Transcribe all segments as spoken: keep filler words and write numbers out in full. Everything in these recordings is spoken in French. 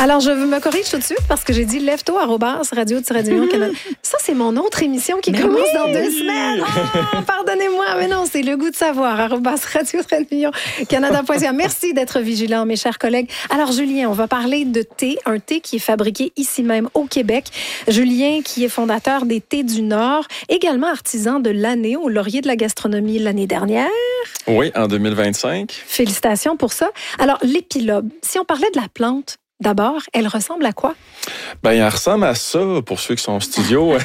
Alors, je me corrige tout de suite parce que j'ai dit lève-tôt arobase radio-du Canada. Ça, c'est mon autre émission qui mais commence oui, dans deux oui. semaines. Oh, pardonnez-moi, mais non, c'est le goût de savoir. arobase radio-du Canada point c a. Merci d'être vigilants, mes chers collègues. Alors, Julien, on va parler de thé, un thé qui est fabriqué ici même au Québec. Julien, qui est fondateur des Thés du Nord, également artisan de l'année au Laurier de la gastronomie l'année dernière. Oui, en deux mille vingt-cinq. Félicitations pour ça. Alors, l'épilobe, si on parlait de la plante, d'abord, elle ressemble à quoi? Ben, elle ressemble à ça, pour ceux qui sont en studio.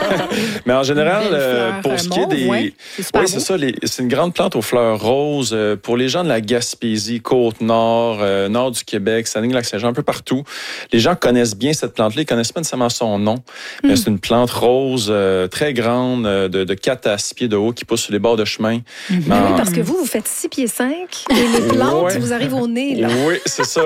Mais en général, euh, pour ce qui est des... Ouais, c'est oui, c'est ça. Les... C'est une grande plante aux fleurs roses. Euh, pour les gens de la Gaspésie, Côte-Nord, euh, Nord du Québec, Saguenay-Lac-Saint-Jean, un peu partout, les gens connaissent bien cette plante-là. Ils connaissent pas nécessairement son nom. Mm. Mais c'est une plante rose, euh, très grande, euh, de, de quatre à six pieds de haut, qui pousse sur les bords de chemin. Mm-hmm. Mais en... Oui, parce que vous, vous faites six pieds cinq et les plantes ouais. vous arrivent au nez, là. Oui, c'est ça.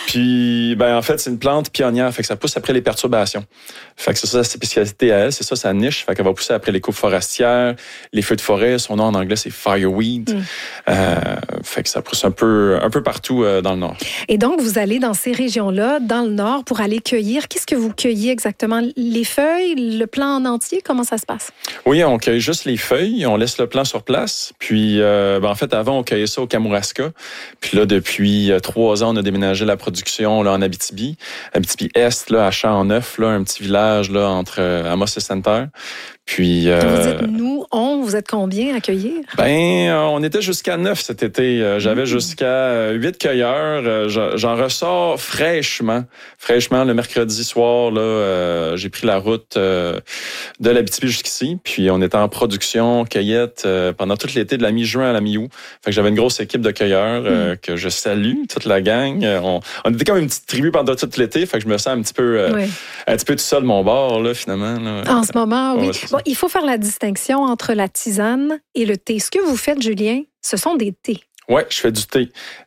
Puis, ben, en fait, c'est une plante pionnière. Fait que ça pousse après les perturbations. Fait que c'est ça sa spécialité à elle, c'est ça sa niche. Fait qu'elle va pousser après les coupes forestières, les feux de forêt. Son nom en anglais, c'est fireweed. Mm. Euh, fait que ça pousse un peu, un peu partout euh, dans le Nord. Et donc, vous allez dans ces régions-là, dans le Nord, pour aller cueillir. Qu'est-ce que vous cueillez exactement? Les feuilles, le plant en entier? Comment ça se passe? Oui, on cueille juste les feuilles. On laisse le plant sur place. Puis, euh, ben, en fait, avant, on cueillait ça au Kamouraska. Puis là, depuis euh, trois ans, on a déménagé la production là, en Abitibi. Abitibi-Est, là, à Champ-Neuf, là, un petit village là, entre euh, Amos et Sainte-Terre. Puis, euh, vous dites nous, on, vous êtes combien à cueillir? Ben, euh, on était jusqu'à neuf cet été. Euh, j'avais mmh. jusqu'à huit cueilleurs. Euh, j'en ressors fraîchement. Fraîchement, le mercredi soir, là, euh, j'ai pris la route euh, de l'Abitibi jusqu'ici. Puis, on était en production, cueillette, euh, pendant tout l'été, de la mi-juin à la mi-août. Fait que j'avais une grosse équipe de cueilleurs euh, mmh. que je salue, toute la gang. Euh, on, on était comme une petite tribu pendant tout l'été. Fait que je me sens un petit peu, euh, oui. un petit peu tout seul de mon bord, là, finalement. Là. En ce moment, oui. Ouais, bon, il faut faire la distinction entre la tisane et le thé. Ce que vous faites, Julien, ce sont des thés. Oui, je fais du thé.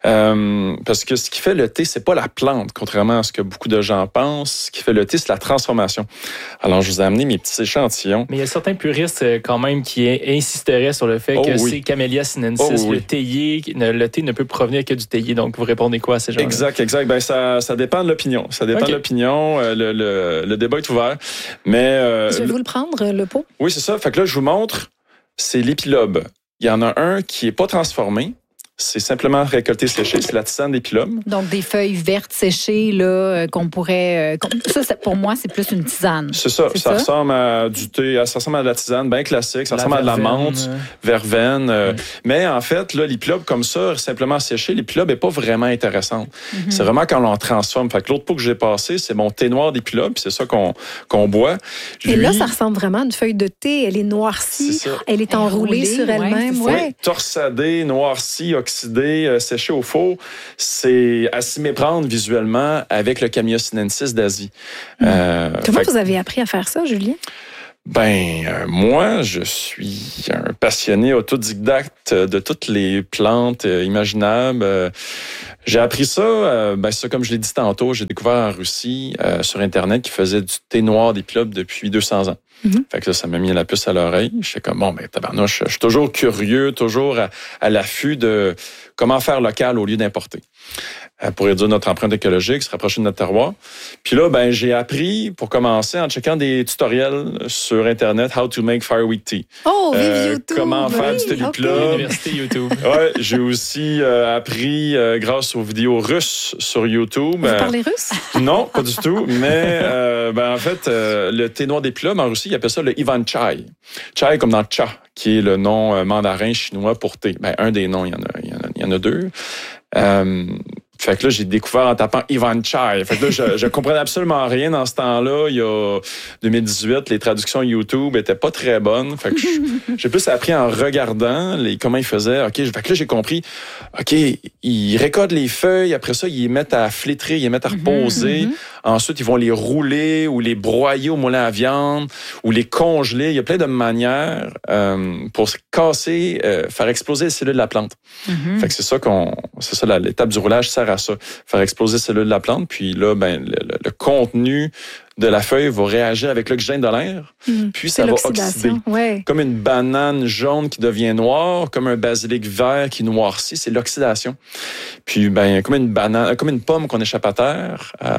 Euh, parce que ce qui fait le thé, c'est pas la plante, contrairement à ce que beaucoup de gens pensent. Ce qui fait le thé, c'est la transformation. Alors, je vous ai amené mes petits échantillons. Mais il y a certains puristes, quand même, qui insisteraient sur le fait oh, que oui. c'est Camellia sinensis, oh, oui. le théier. Le thé ne peut provenir que du théier. Donc, vous répondez quoi à ces gens-là? Exact, exact. Ben, ça, ça dépend de l'opinion. Ça dépend okay. de l'opinion. Le, le, le débat est ouvert. Mais, euh, je vais vous le prendre, le pot. Oui, c'est ça. Fait que là, je vous montre, c'est l'épilobe. Il y en a un qui est pas transformé. C'est simplement récolté séché, c'est la tisane d'épilobe. Donc, des feuilles vertes séchées, là, qu'on pourrait... Ça, ça, pour moi, c'est plus une tisane. C'est ça. C'est ça, ça ressemble à du thé, ça ressemble à de la tisane, bien classique. Ça la ressemble verveine, à de la menthe, euh... verveine. Euh, ouais. Mais en fait, là, l'épilobe comme ça, simplement séché, l'épilobe n'est pas vraiment intéressante. Mm-hmm. C'est vraiment quand on l'en transforme. Fait que l'autre pot que j'ai passé, c'est mon thé noir d'épilobe, c'est ça qu'on, qu'on boit. Lui, et là, ça ressemble vraiment à une feuille de thé. Elle est noircie, est elle est enroulée Enroulée, sur elle-même. Ouais, ouais. Torsadée, noircie, oxydé, euh, séché au four, c'est à s'y méprendre visuellement avec le Camellia sinensis d'Asie. Mmh. Euh, Comment vous avez appris à faire ça, Julien? Ben, euh, moi, je suis un passionné autodidacte de toutes les plantes euh, imaginables. Euh, j'ai appris ça, euh, ben, ça, comme je l'ai dit tantôt, j'ai découvert en Russie, euh, sur Internet, qui faisait du thé noir d'épilobe depuis deux cents ans. Mm-hmm. Fait que ça, ça m'a mis la puce à l'oreille. J'étais comme, bon, ben, tabarnouche, je suis toujours curieux, toujours à, à l'affût de comment faire local au lieu d'importer. Euh, pour réduire notre empreinte écologique, se rapprocher de notre terroir. Puis là, ben, j'ai appris, pour commencer, en checkant des tutoriels sur Internet, how to make fireweed tea. Oh, vive euh, YouTube! Comment faire oui, du thé d'épilobe. Okay. Université YouTube. Ouais, j'ai aussi euh, appris, euh, grâce aux vidéos russes sur YouTube. Vous euh, parlez russe? Non, pas du tout. Mais, euh, ben, en fait, euh, le thé noir d'épilobe, en Russie, ils appellent ça le Ivan Chai. Chai comme dans cha, qui est le nom euh, mandarin chinois pour thé. Ben, un des noms, il y en a, il y en a, il y en a deux. Euh, Fait que là, j'ai découvert en tapant Ivan Chai. Fait que là, je, je comprenais absolument rien dans ce temps-là. Il y a deux mille dix-huit, les traductions YouTube étaient pas très bonnes. Fait que je, j'ai plus appris en regardant les, comment ils faisaient. OK, fait que là, j'ai compris. OK, ils récoltent les feuilles. Après ça, ils les mettent à flétrer, ils les mettent à reposer. Mm-hmm. Ensuite, ils vont les rouler ou les broyer au moulin à viande ou les congeler. Il y a plein de manières euh, pour casser, euh, faire exploser les cellules de la plante. Mm-hmm. Fait que c'est ça qu'on, c'est ça l'étape du roulage sert à ça, faire exploser les cellules de la plante. Puis là, ben le, le, le contenu de la feuille va réagir avec l'oxygène de l'air, mmh, puis ça va oxyder. Ouais. Comme une banane jaune qui devient noire, comme un basilic vert qui noircit, c'est l'oxydation. Puis ben comme une banane, comme une pomme qu'on échappe à terre, à, à,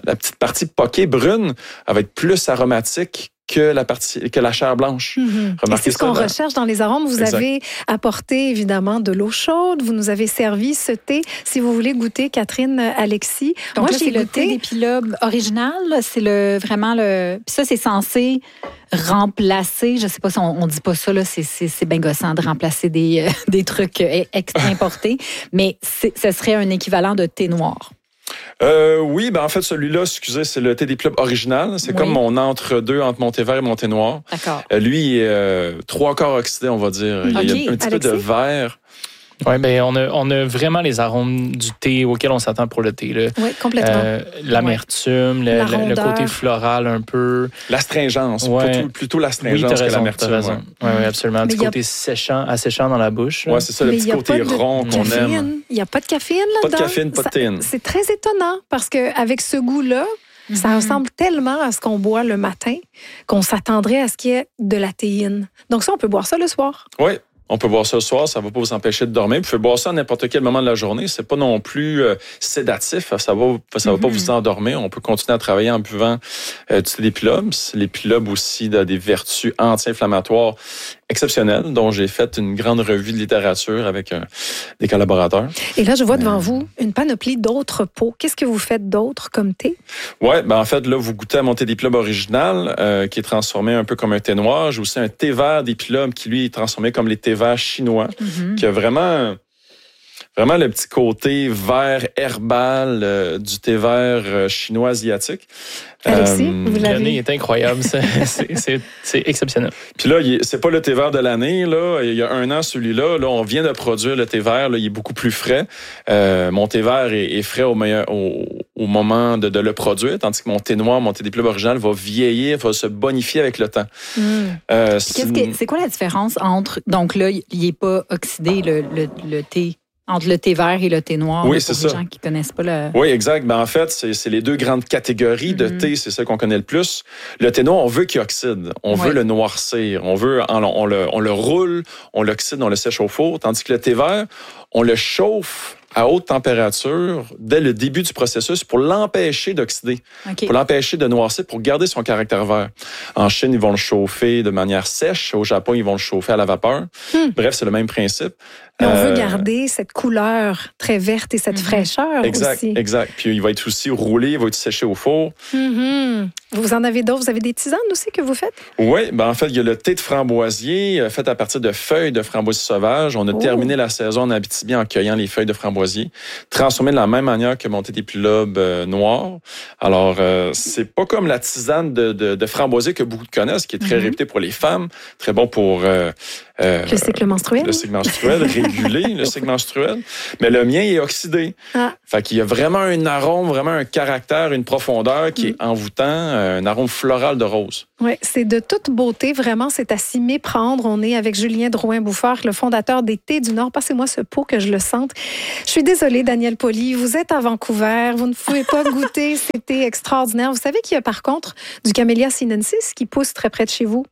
la petite partie poquée brune, elle va être plus aromatique que la partie que la chair blanche. Mm-hmm. C'est ce qu'on là. recherche dans les arômes. Vous exact. Avez apporté évidemment de l'eau chaude. Vous nous avez servi ce thé. Si vous voulez goûter, Catherine, Alexis. Donc moi, là, j'ai le thé d'Épilobe original. C'est le vraiment le. Puis ça, c'est censé remplacer. Je sais pas si on, on dit pas ça là. C'est c'est, c'est bien gossant de remplacer des euh, des trucs importés. Mais c'est, ce serait un équivalent de thé noir. Euh, oui, ben en fait, celui-là, excusez, c'est le thé d'Épilobe original. C'est oui. comme mon entre-deux entre mon thé vert et mon thé noir. D'accord. Euh, lui, il est euh, trois quarts oxydé, on va dire. Okay. Il y a un petit Alexis? peu de vert. Oui, bien, on a, on a vraiment les arômes du thé auquel on s'attend pour le thé. Là. Oui, complètement. Euh, l'amertume, ouais. le, le côté floral un peu. L'astringence, ouais. plutôt, plutôt l'astringence oui, que raison, l'amertume. Oui, ouais, absolument. Un petit côté a... séchant, asséchant dans la bouche. Oui, c'est ça, le petit côté rond qu'on aime. Il n'y a pas de caféine là-dedans. Pas de caféine, pas de théine. C'est très étonnant parce qu'avec ce goût-là, mm-hmm. ça ressemble tellement à ce qu'on boit le matin qu'on s'attendrait à ce qu'il y ait de la théine. Donc ça, on peut boire ça le soir. Oui. On peut boire ça le soir, ça ne va pas vous empêcher de dormir. Vous pouvez boire ça à n'importe quel moment de la journée. C'est pas non plus euh, sédatif. Ça va, ça va mm-hmm. pas vous endormir. On peut continuer à travailler en buvant euh, du thé d'Épilobe. L'Épilobe aussi a des vertus anti-inflammatoires exceptionnelles, dont j'ai fait une grande revue de littérature avec euh, des collaborateurs. Et là, je vois devant euh... vous une panoplie d'autres pots. Qu'est-ce que vous faites d'autre comme thé? Oui, ben en fait, là, vous goûtez à mon thé d'Épilobe original, euh, qui est transformé un peu comme un thé noir. J'ai aussi un thé vert d'Épilobe qui, lui, est transformé comme les thés verts chinois, mm-hmm. qui a vraiment... Vraiment le petit côté vert herbal euh, du thé vert euh, chinois asiatique. Alexis, euh, vous l'avez? L'année est incroyable, c'est, c'est, c'est, c'est exceptionnel. Puis là, il est, c'est pas le thé vert de l'année. Là. Il y a un an, celui-là, là, on vient de produire le thé vert. Là, il est beaucoup plus frais. Euh, mon thé vert est, est frais au, meilleur, au, au moment de, de le produire, tandis que mon thé noir, mon thé d'Épilobe original, va vieillir, va se bonifier avec le temps. Mm. Euh, c'est... Qu'est-ce que, c'est quoi la différence entre... Donc là, il n'est pas oxydé, le, le, le thé... Entre le thé vert et le thé noir, oui, là, c'est pour ça. les gens qui ne connaissent pas le... Oui, exact. Ben, en fait, c'est, c'est les deux grandes catégories mm-hmm. de thé, c'est ça qu'on connaît le plus. Le thé noir, on veut qu'il oxyde, on oui. veut le noircir, on veut, on, on, le, on le roule, on l'oxyde, on le sèche au four, tandis que le thé vert, on le chauffe à haute température dès le début du processus pour l'empêcher d'oxyder, okay. pour l'empêcher de noircir, pour garder son caractère vert. En Chine, ils vont le chauffer de manière sèche. Au Japon, ils vont le chauffer à la vapeur. Hmm. Bref, c'est le même principe. Mais on euh, veut garder cette couleur très verte et cette mm-hmm. fraîcheur exact, aussi. Exact. Puis il va être aussi roulé, il va être séché au four. Mm-hmm. Vous en avez d'autres? Vous avez des tisanes aussi que vous faites? Oui, ben en fait, il y a le thé de framboisier fait à partir de feuilles de framboisier sauvage. On a oh. terminé la saison en Abitibi en cueillant les feuilles de framboisier, transformé de la même manière que mon thé d'Épilobe euh, noir. Alors, euh, c'est pas comme la tisane de, de, de framboisier que beaucoup connaissent, qui est très mm-hmm. réputée pour les femmes, très bon pour... Euh, Euh, le cycle menstruel. Le cycle menstruel, réguler le cycle menstruel. Mais le mien est oxydé. Ah. Fait qu'il y a vraiment un arôme, vraiment un caractère, une profondeur qui mm. est envoûtant, un arôme floral de rose. Oui, c'est de toute beauté. Vraiment, c'est à s'y méprendre. On est avec Julien Drouin-Bouffard, le fondateur des Thés du Nord. Passez-moi ce pot que je le sente. Je suis désolée, Daniel Pauly. Vous êtes à Vancouver. Vous ne pouvez pas goûter. C'était extraordinaire. Vous savez qu'il y a par contre du Camellia sinensis qui pousse très près de chez vous?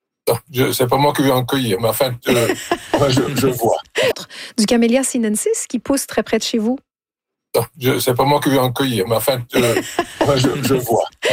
Je, c'est pas moi qui vais en cueillir, mais enfin, euh, moi, je, je vois. Du Camellia sinensis qui pousse très près de chez vous? Je, c'est pas moi qui vais en cueillir, mais enfin, euh, moi, je, je vois.